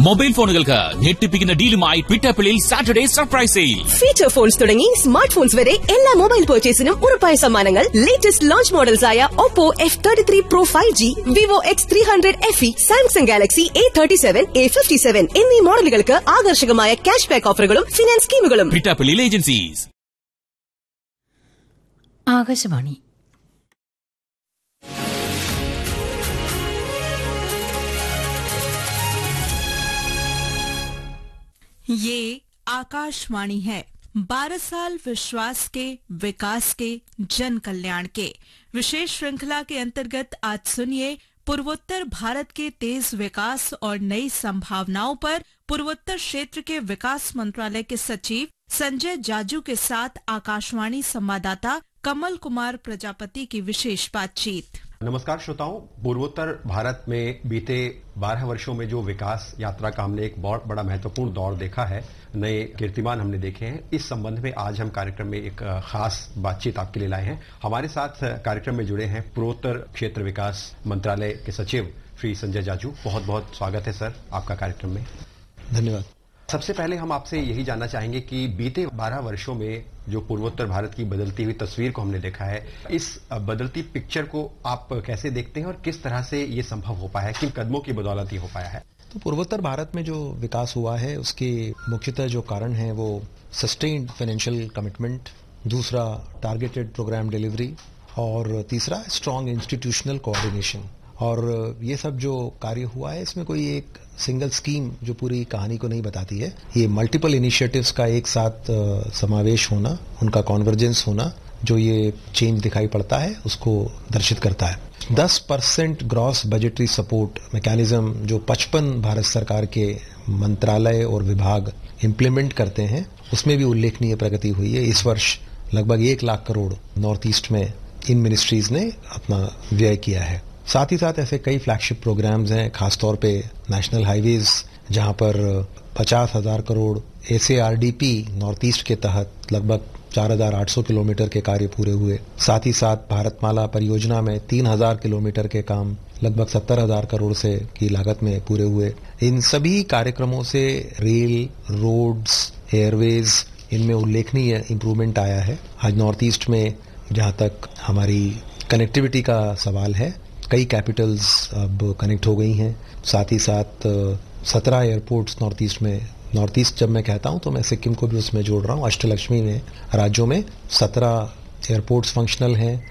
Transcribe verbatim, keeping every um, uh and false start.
Mobile ഫോണുകൾക്ക് ഞെട്ടിപ്പിക്കുന്ന ഡീലുമായി പിറ്റാപ്പിളിൽ Saturday surprise sale. Feature phones തുടങ്ങി smart phones വരെ എല്ലാ മൊബൈൽ പർച്ചേസിനും ഉറപ്പായ സമ്മാനങ്ങൾ. ലേറ്റസ്റ്റ് ലോഞ്ച് മോഡൽസ് ആയ Oppo F thirty three pro five G, Vivo X three hundred F E, Samsung Galaxy A thirty seven, A fifty seven എന്നീ മോഡലുകൾക്ക് ആകർഷകമായ cash back ഓഫറുകളും finance സ്കീമുകളും. പിറ്റാപ്പിളിൽ agencies. Akashvani. ये आकाशवाणी है. बारह साल विश्वास के, विकास के, जन कल्याण के विशेष श्रृंखला के अंतर्गत आज सुनिए पूर्वोत्तर भारत के तेज विकास और नई संभावनाओं पर पूर्वोत्तर क्षेत्र के विकास मंत्रालय के सचिव संजय जाजू के साथ आकाशवाणी संवाददाता कमल कुमार प्रजापति की विशेष बातचीत. नमस्कार श्रोताओं, पूर्वोत्तर भारत में बीते बारह वर्षों में जो विकास यात्रा का हमने एक बहुत बड़ा महत्वपूर्ण दौर देखा है, नए कीर्तिमान हमने देखे हैं. इस संबंध में आज हम कार्यक्रम में एक खास बातचीत आपके लिए लाए हैं. हमारे साथ कार्यक्रम में जुड़े हैं पूर्वोत्तर क्षेत्र विकास मंत्रालय के सचिव श्री संजय जाजू. बहुत बहुत स्वागत है सर आपका कार्यक्रम में. धन्यवाद. सबसे पहले हम आपसे यही जानना चाहेंगे कि बीते बारह वर्षों में जो पूर्वोत्तर भारत की बदलती हुई तस्वीर को हमने देखा है, इस बदलती पिक्चर को आप कैसे देखते हैं और किस तरह से ये संभव हो पाया है, किन कदमों की बदौलत ये हो पाया है? तो पूर्वोत्तर भारत में जो विकास हुआ है उसके मुख्यतः जो कारण है वो सस्टेन्ड फाइनेंशियल कमिटमेंट, दूसरा टारगेटेड प्रोग्राम डिलीवरी और तीसरा स्ट्रांग इंस्टीट्यूशनल कोऑर्डिनेशन. और ये सब जो कार्य हुआ है इसमें कोई एक सिंगल स्कीम जो पूरी कहानी को नहीं बताती है. ये मल्टीपल इनिशिएटिव्स का एक साथ समावेश होना, उनका कॉन्वर्जेंस होना, जो ये चेंज दिखाई पड़ता है उसको दर्शित करता है. दस percent gross budgetary support mechanism जो पचपन भारत सरकार के मंत्रालय और विभाग इम्प्लीमेंट करते हैं उसमें भी उल्लेखनीय प्रगति हुई है. इस वर्ष लगभग एक लाख करोड़ नॉर्थ ईस्ट में इन मिनिस्ट्रीज ने अपना व्यय किया है. साथ ही साथ ऐसे कई फ्लैगशिप प्रोग्राम्स हैं, खासतौर पे नेशनल हाईवेज जहां पर पचास हजार करोड़ एसएआरडीपी नॉर्थ ईस्ट के तहत लगभग चार हजार आठ सौ किलोमीटर के कार्य पूरे हुए. साथ ही साथ भारतमाला परियोजना में तीन हजार किलोमीटर के काम लगभग सत्तर हजार करोड़ से की लागत में पूरे हुए. इन सभी कार्यक्रमों से रेल, रोड्स, एयरवेज इनमें उल्लेखनीय इम्प्रूवमेंट आया है. आज नॉर्थ ईस्ट में जहां तक हमारी कनेक्टिविटी का सवाल है, कई कैपिटल्स अब कनेक्ट हो गई हैं. साथ ही साथ सत्रह एयरपोर्ट्स नॉर्थ ईस्ट में, नॉर्थ ईस्ट जब मैं कहता हूं तो मैं सिक्किम को भी उसमें जोड़ रहा हूं. अष्टलक्ष्मी में राज्यों में सत्रह एयरपोर्ट्स फंक्शनल हैं.